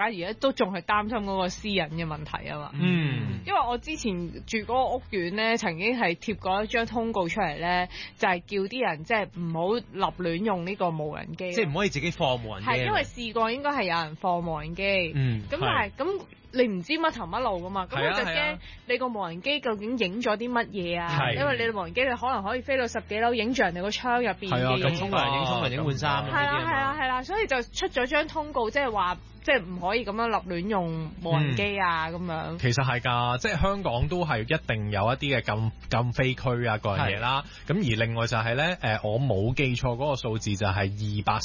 家而家都仲係擔心嗰個私隱嘅問題啊嘛。因為我之前住嗰個屋苑咧，曾經係貼過一張通告出嚟咧，就係叫啲人即係唔好立亂用呢個無人機， 即係唔可以自己放無人機。 係因為試過應該係有人放無人機，咁但係咁。你唔知乜頭乜路噶嘛，咁我就驚你個無人機究竟影咗啲乜嘢啊？因為你無人機你可能可以飛到10幾樓，影住人哋個窗入邊嘅嘢。 咁沖涼影換衫。 係啦，所以就出咗張通告，即係話。即係唔可以咁樣立亂用無人機啊咁樣。 其實係㗎，即係香港都係一定有一啲嘅禁飛區啊嗰樣嘢啦。咁而另外就係咧，我冇記錯嗰個數字就係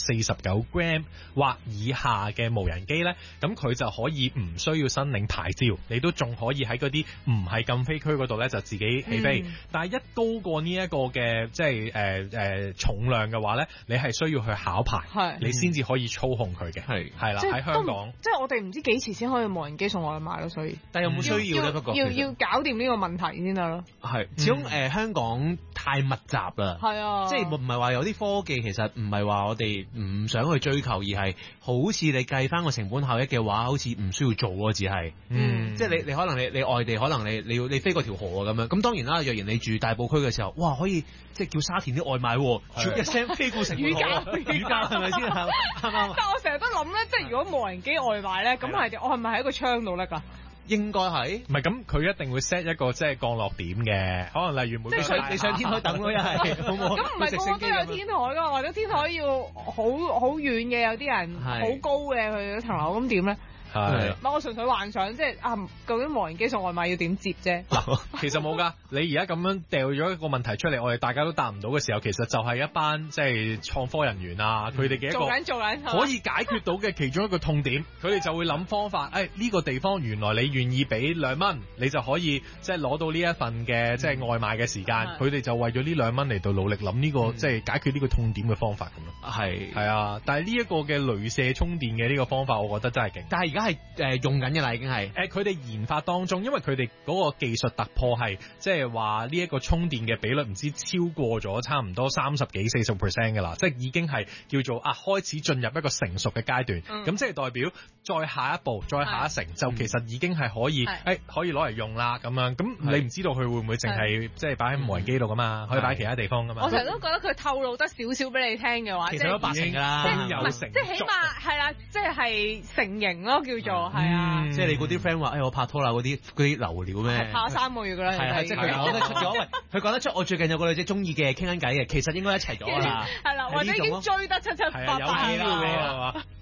249 gram 或以下嘅無人機咧，咁佢就可以唔需要申領牌照，你都仲可以喺嗰啲唔係禁飛區嗰度咧就自己起飛。但係一高過呢一個嘅即係重量嘅話咧，你係需要去考牌，你先至可以操控佢嘅。係啦，喺香港。 即係我哋唔知幾時先可以無人機送外賣咯，所以但有冇需要咧？不過要搞掂呢個問題先得咯。 係，始終香港太密集啦。係啊，即係唔係話有啲科技其實唔係話我哋唔想去追求，而係好似你計翻個成本效益嘅話，好似唔需要做咯，只係。即係你可能你外地可能你飛過條河咁樣，咁當然啦。若然你住大埔區嘅時候，哇，可以即係叫沙田啲外賣，一聲飛過成本河，雨夾係咪先？係嘛？ 但我成日都諗咧，即係如果無人機外賣咧，咁我係咪喺個窗度咧㗎？ 應該係， 唔係咁佢一定會 set 一個即係降落點嘅，可能例如每個你上天台等咯，一係好冇？ 咁唔係個個都有天台㗎，或者天台要好遠嘅，有啲人好高嘅，佢嗰層樓咁點咧？係，我純粹幻想，即係究竟無人機送外賣要點接啫？ 嗱，其實冇噶，你而家咁樣掉咗一個問題出嚟，我哋大家都答唔到嘅時候，其實就係一班即係創科人員啊，佢哋嘅一個做緊可以解決到嘅其中一個痛點，佢哋就會諗方法。呢個地方原來你願意俾2蚊，你就可以即係攞到呢一份嘅即係外賣嘅時間。佢哋就為咗呢2蚊嚟到努力諗呢個即係解決呢個痛點嘅方法咁咯。係啊，但係呢一個嘅鐳射充電嘅呢個方法，我覺得真係勁。 但係而家係用緊嘅啦，已經係佢哋研發當中，因為佢哋嗰個技術突破係即係話呢一個充電嘅比率唔知超過咗差唔多30幾40% 嘅啦，即係已經係叫做開始進入一個成熟嘅階段。咁即係代表再下一步、再下一城，就其實已經係可以可以攞嚟用啦咁樣。咁你唔知道佢會唔會淨係即係擺喺無人機度噶嘛？可以擺喺其他地方噶嘛？ 我成日都覺得佢透露得少少俾你聽嘅話， 其實都80%㗎啦， 即係起碼係啦，即係成型咯，叫做係啊。 即係你嗰啲 friend 話，我拍拖啦，嗰啲流料咩？ 拍咗3個月㗎啦， 係即係佢講得出咗。喂，佢講得出，我最近有個女仔中意嘅，傾緊偈嘅，其實應該一齊咗啦。 係啦，或者已經追得七七八八啦。